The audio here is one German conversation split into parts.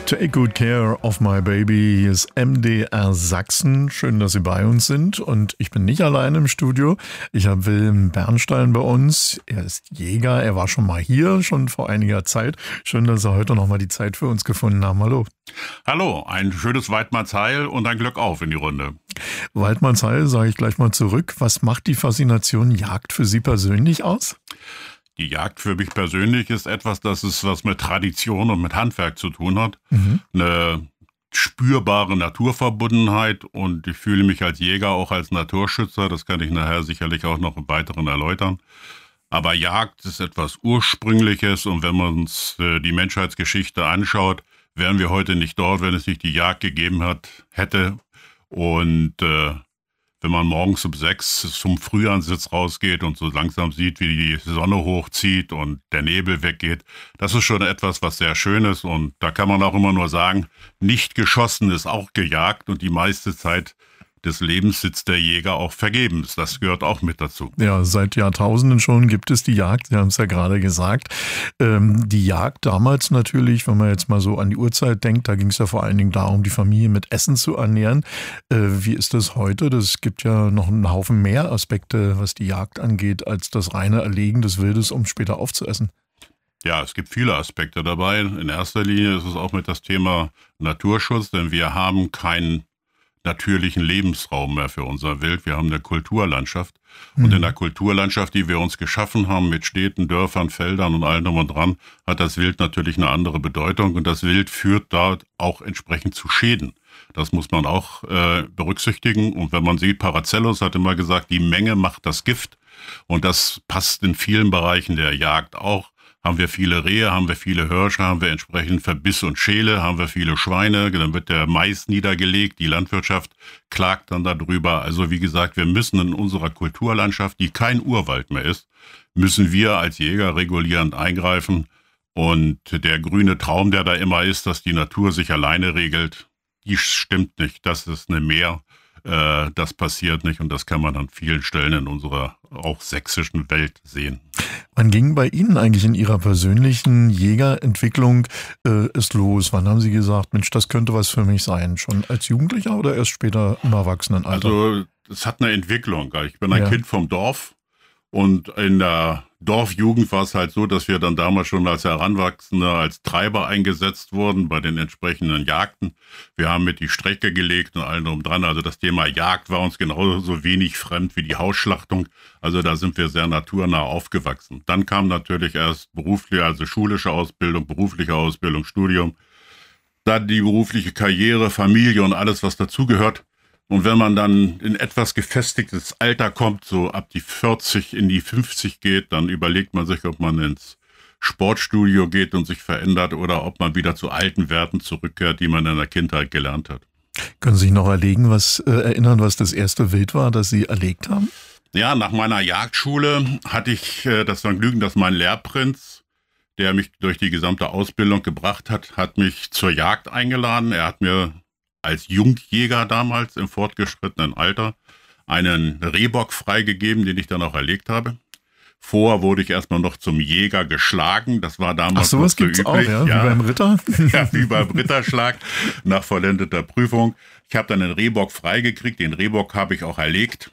Take good care of my baby. Hier ist MDR Sachsen. Schön, dass Sie bei uns sind. Und ich bin nicht allein im Studio. Ich habe Wilm Bernstein bei uns. Er ist Jäger. Er war schon mal hier, schon vor einiger Zeit. Schön, dass Sie heute nochmal die Zeit für uns gefunden haben. Hallo. Hallo, ein schönes Weidmannsheil und ein Glück auf in die Runde. Weidmannsheil, sage ich gleich mal zurück. Was macht die Faszination Jagd für Sie persönlich aus? Die Jagd für mich persönlich ist etwas, das ist was mit Tradition und mit Handwerk zu tun hat. Eine spürbare Naturverbundenheit, und ich fühle mich als Jäger auch als Naturschützer. Das kann ich nachher sicherlich auch noch im Weiteren erläutern. Aber Jagd ist etwas Ursprüngliches, und wenn man uns die Menschheitsgeschichte anschaut, wären wir heute nicht dort, wenn es nicht die Jagd gegeben hätte. Und wenn man morgens um 6 zum Frühansitz rausgeht und so langsam sieht, wie die Sonne hochzieht und der Nebel weggeht, das ist schon etwas, was sehr schön ist. Und da kann man auch immer nur sagen, nicht geschossen ist auch gejagt, und die meiste Zeit des Lebens sitzt der Jäger auch vergebens. Das gehört auch mit dazu. Ja, seit Jahrtausenden schon gibt es die Jagd. Sie haben es ja gerade gesagt. Die Jagd damals natürlich, wenn man jetzt mal so an die Urzeit denkt, da ging es ja vor allen Dingen darum, die Familie mit Essen zu ernähren. Wie ist das heute? Das gibt ja noch einen Haufen mehr Aspekte, was die Jagd angeht, als das reine Erlegen des Wildes, um später aufzuessen. Ja, es gibt viele Aspekte dabei. In erster Linie ist es auch mit das Thema Naturschutz, denn wir haben keinen natürlichen Lebensraum mehr für unser Wild. Wir haben eine Kulturlandschaft. Und in der Kulturlandschaft, die wir uns geschaffen haben, mit Städten, Dörfern, Feldern und allem drum und dran, hat das Wild natürlich eine andere Bedeutung. Und das Wild führt dort auch entsprechend zu Schäden. Das muss man auch berücksichtigen. Und wenn man sieht, Paracelsus hat immer gesagt, die Menge macht das Gift. Und das passt in vielen Bereichen der Jagd auch. Haben wir viele Rehe, haben wir viele Hirsche, haben wir entsprechend Verbiss und Schäle, haben wir viele Schweine, dann wird der Mais niedergelegt, die Landwirtschaft klagt dann darüber. Also wie gesagt, wir müssen in unserer Kulturlandschaft, die kein Urwald mehr ist, müssen wir als Jäger regulierend eingreifen. Und der grüne Traum, der da immer ist, dass die Natur sich alleine regelt, die stimmt nicht. Das ist eine Mehr. Das passiert nicht, und das kann man an vielen Stellen in unserer auch sächsischen Welt sehen. Wann ging bei Ihnen eigentlich in Ihrer persönlichen Jägerentwicklung es los? Wann haben Sie gesagt, Mensch, das könnte was für mich sein? Schon als Jugendlicher oder erst später im Erwachsenenalter? Also es hat eine Entwicklung. Ich bin ein Kind vom Dorf, und in der Dorfjugend war es halt so, dass wir dann damals schon als Heranwachsende als Treiber eingesetzt wurden bei den entsprechenden Jagden. Wir haben mit die Strecke gelegt und allem drum dran. Also das Thema Jagd war uns genauso wenig fremd wie die Hausschlachtung. Also da sind wir sehr naturnah aufgewachsen. Dann kam natürlich erst berufliche, also schulische Ausbildung, berufliche Ausbildung, Studium. Dann die berufliche Karriere, Familie und alles, was dazugehört. Und wenn man dann in etwas gefestigtes Alter kommt, so ab die 40 in die 50 geht, dann überlegt man sich, ob man ins Sportstudio geht und sich verändert oder ob man wieder zu alten Werten zurückkehrt, die man in der Kindheit gelernt hat. Können Sie sich noch erinnern, was das erste Wild war, das Sie erlegt haben? Ja, nach meiner Jagdschule hatte ich das Vergnügen, dass mein Lehrprinz, der mich durch die gesamte Ausbildung gebracht hat mich zur Jagd eingeladen. Er hat mir als Jungjäger damals im fortgeschrittenen Alter einen Rehbock freigegeben, den ich dann auch erlegt habe. Vorher wurde ich erstmal noch zum Jäger geschlagen. Das war damals sowas gibt's üblich. Auch, ja? Wie beim Ritter? Ja, wie beim Ritterschlag nach vollendeter Prüfung. Ich habe dann einen Rehbock freigekriegt. Den Rehbock habe ich auch erlegt.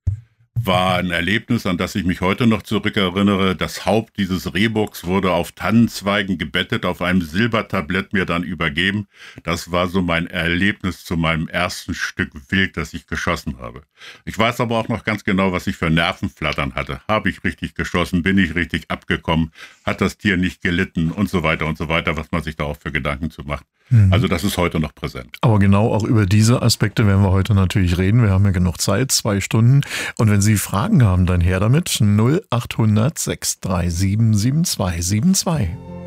War ein Erlebnis, an das ich mich heute noch zurückerinnere. Das Haupt dieses Rehbocks wurde auf Tannenzweigen gebettet, auf einem Silbertablett mir dann übergeben. Das war so mein Erlebnis zu meinem ersten Stück Wild, das ich geschossen habe. Ich weiß aber auch noch ganz genau, was ich für Nervenflattern hatte. Habe ich richtig geschossen? Bin ich richtig abgekommen? Hat das Tier nicht gelitten? Und so weiter, was man sich da auch für Gedanken zu macht. Also das ist heute noch präsent. Aber genau auch über diese Aspekte werden wir heute natürlich reden. Wir haben ja genug Zeit, 2 Stunden. Und wenn Sie Fragen haben, dann her damit. 0800 637 7272.